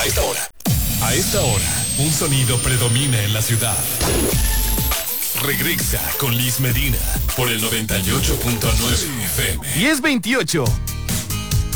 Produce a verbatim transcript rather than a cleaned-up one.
A esta hora. A esta hora, un sonido predomina en la ciudad. Regresa con Liz Medina por el noventa y ocho punto nueve F M. diez veintiocho.